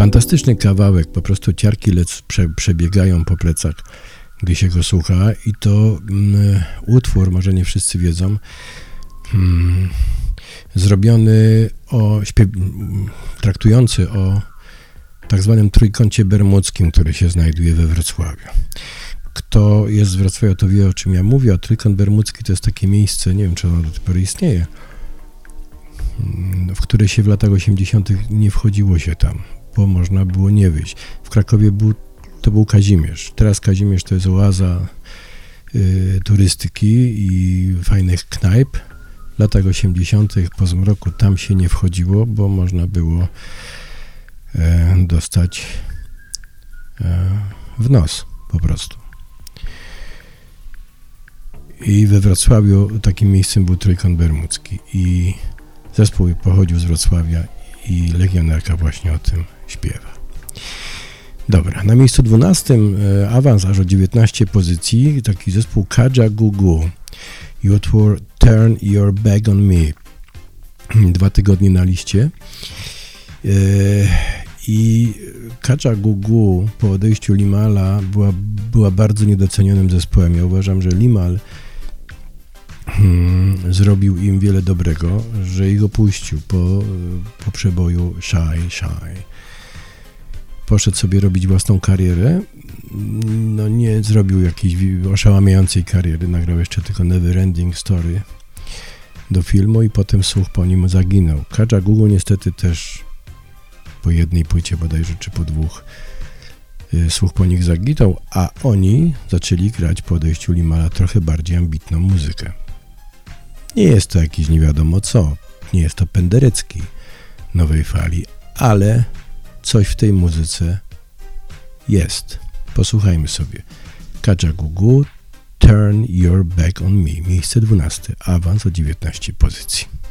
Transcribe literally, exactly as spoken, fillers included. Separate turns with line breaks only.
Fantastyczny kawałek, po prostu ciarki lec prze, przebiegają po plecach, gdy się go słucha i to mm, utwór, może nie wszyscy wiedzą, mm, zrobiony o, śpiew, traktujący o tak zwanym trójkącie bermudzkim, który się znajduje we Wrocławiu. Kto jest z Wrocławia, to wie, o czym ja mówię, a trójkąt bermudzki to jest takie miejsce, nie wiem, czy ono do tej pory istnieje, w które się w latach osiemdziesiątych nie wchodziło się tam, bo można było nie wyjść. W Krakowie był, to był Kazimierz. Teraz Kazimierz to jest oaza y, turystyki i fajnych knajp. W latach osiemdziesiątych po zmroku tam się nie wchodziło, bo można było e, dostać e, w nos po prostu. I we Wrocławiu takim miejscem był Trójkąt Bermudzki i zespół pochodził z Wrocławia i Legionarka właśnie o tym śpiewa. Dobra, na miejscu dwunastym e, awans aż o dziewiętnaście pozycji, taki zespół Kaja Gugu i utwór Turn Your Back on Me. Dwa tygodnie na liście. E, I Kaja Gugu po odejściu Limala była, była bardzo niedocenionym zespołem. Ja uważam, że Limal Hmm, zrobił im wiele dobrego, że ich opuścił po, po przeboju Shy, Shy. Poszedł sobie robić własną karierę. No nie zrobił jakiejś oszałamiającej kariery. Nagrał jeszcze tylko Neverending Story do filmu i potem słuch po nim zaginął. Kaja Gugu niestety też po jednej płycie bodajże, czy po dwóch słuch po nich zaginął, a oni zaczęli grać po odejściu Limala trochę bardziej ambitną muzykę. Nie jest to jakiś nie wiadomo co, nie jest to Penderecki nowej fali, ale coś w tej muzyce jest. Posłuchajmy sobie. Kaja Gugu, Turn Your Back on Me, miejsce dwunaste, awans o dziewiętnaście pozycji.